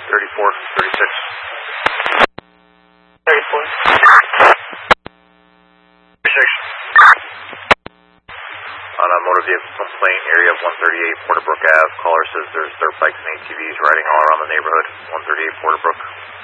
34, 36. 34. 36. On a motor vehicle complaint, area of 138 Porterbrook Ave. Caller says there's dirt bikes and ATVs riding all around the neighborhood. 138 Porterbrook.